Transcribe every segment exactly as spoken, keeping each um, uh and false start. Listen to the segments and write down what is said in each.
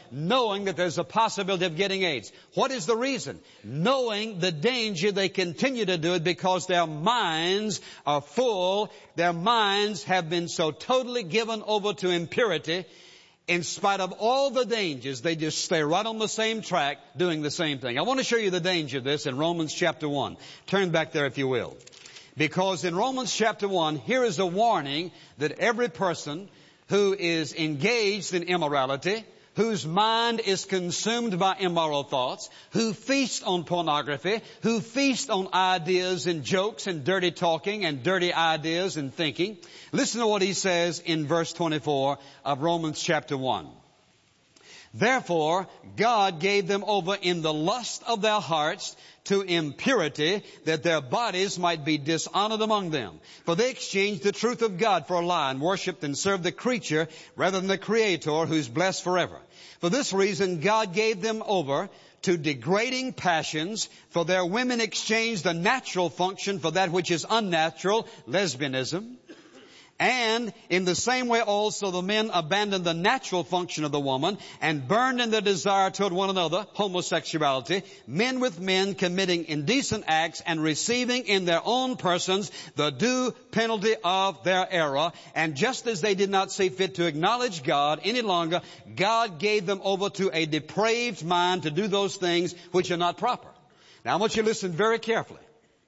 knowing that there's a possibility of getting AIDS. What is the reason? Knowing the danger, they continue to do it because their minds are full. Their minds have been so totally given over to impurity. In spite of all the dangers, they just stay right on the same track doing the same thing. I want to show you the danger of this in Romans chapter one. Turn back there if you will. Because in Romans chapter one, here is a warning that every person who is engaged in immorality, whose mind is consumed by immoral thoughts, who feast on pornography, who feast on ideas and jokes and dirty talking and dirty ideas and thinking. Listen to what he says in verse twenty-four of Romans chapter one. Therefore, God gave them over in the lust of their hearts to impurity, that their bodies might be dishonored among them. For they exchanged the truth of God for a lie, and worshipped and served the creature rather than the Creator, who is blessed forever. For this reason, God gave them over to degrading passions, for their women exchanged the natural function for that which is unnatural, lesbianism. And in the same way also the men abandoned the natural function of the woman and burned in their desire toward one another, homosexuality, men with men committing indecent acts and receiving in their own persons the due penalty of their error. And just as they did not see fit to acknowledge God any longer, God gave them over to a depraved mind to do those things which are not proper. Now I want you to listen very carefully.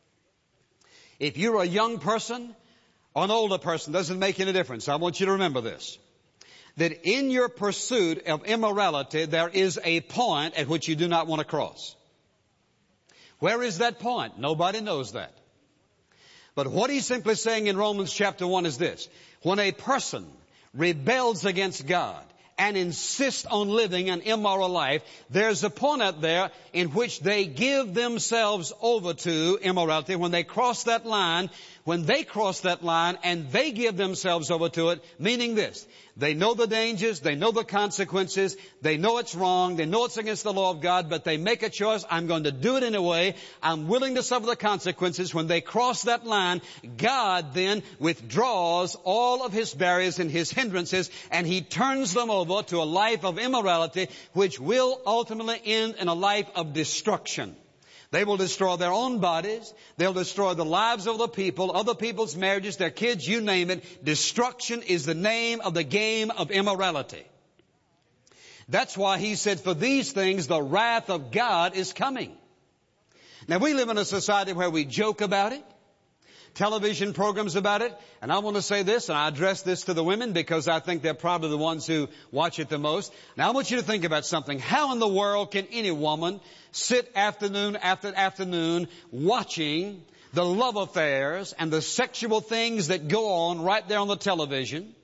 If you're a young person, or an older person, doesn't make any difference. I want you to remember this. That in your pursuit of immorality, there is a point at which you do not want to cross. Where is that point? Nobody knows that. But what he's simply saying in Romans chapter one is this. When a person rebels against God and insists on living an immoral life, there's a point out there in which they give themselves over to immorality. When they cross that line, when they cross that line and they give themselves over to it, meaning this, they know the dangers, they know the consequences, they know it's wrong, they know it's against the law of God, but they make a choice, I'm going to do it anyway, I'm willing to suffer the consequences. When they cross that line, God then withdraws all of His barriers and His hindrances, and He turns them over to a life of immorality, which will ultimately end in a life of destruction. They will destroy their own bodies. They'll destroy the lives of other people, other people's marriages, their kids, you name it. Destruction is the name of the game of immorality. That's why he said, for these things the wrath of God is coming. Now we live in a society where we joke about it. Television programs about it. And I want to say this, and I address this to the women because I think they're probably the ones who watch it the most. Now I want you to think about something. How in the world can any woman sit afternoon after afternoon watching the love affairs and the sexual things that go on right there on the television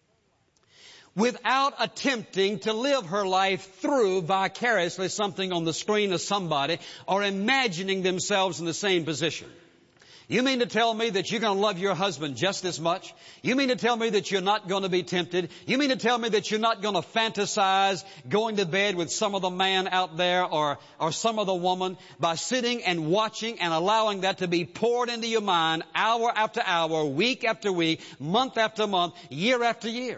without attempting to live her life through vicariously something on the screen of somebody or imagining themselves in the same position? You mean to tell me that you're going to love your husband just as much? You mean to tell me that you're not going to be tempted? You mean to tell me that you're not going to fantasize going to bed with some other man out there or, or some other woman by sitting and watching and allowing that to be poured into your mind hour after hour, week after week, month after month, year after year?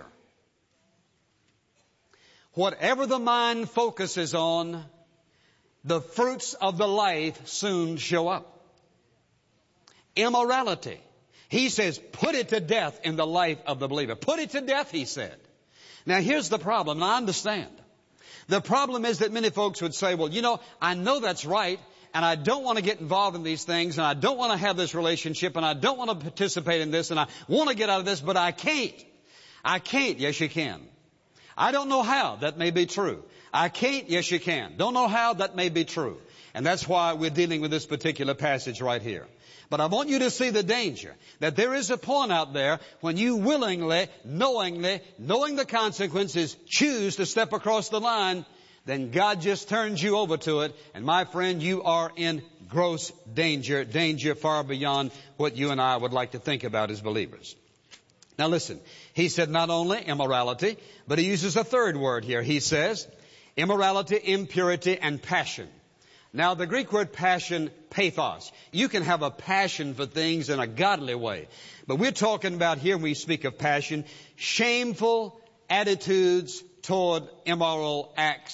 Whatever the mind focuses on, the fruits of the life soon show up. Immorality. He says, put it to death in the life of the believer. Put it to death, he said. Now here's the problem, and I understand. The problem is that many folks would say, well, you know, I know that's right, and I don't want to get involved in these things, and I don't want to have this relationship, and I don't want to participate in this, and I want to get out of this, but I can't. I can't. Yes, you can. I don't know how. That may be true. I can't. Yes, you can. Don't know how. That may be true. And that's why we're dealing with this particular passage right here. But I want you to see the danger that there is a point out there when you willingly, knowingly, knowing the consequences, choose to step across the line, then God just turns you over to it. And my friend, you are in gross danger, danger far beyond what you and I would like to think about as believers. Now listen, he said not only immorality, but he uses a third word here. He says immorality, impurity, and passion. Now, the Greek word passion, pathos. You can have a passion for things in a godly way. But we're talking about here, when we speak of passion, shameful attitudes toward immoral acts